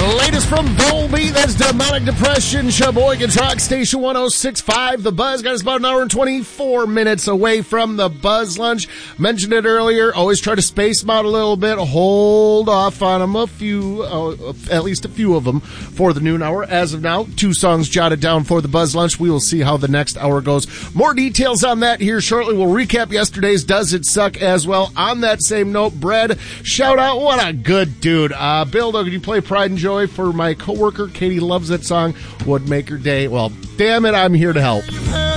Latest from Volbeat, that's Demonic Depression, Sheboygan's Rock Station 106.5. The Buzz got us about an hour and 24 minutes away from the Buzz Lunch. Mentioned it earlier, always try to space them out a little bit, hold off on them at least a few of them for the noon hour. As of now, 2 songs jotted down for the Buzz Lunch. We will see how the next hour goes. More details on that here shortly. We'll recap yesterday's Does It Suck as well. On that same note, Brad, shout out, what a good dude. Bill, could you play Pride and Joy for my coworker? Katie loves that song. Would make her day. Well, damn it, I'm here to help.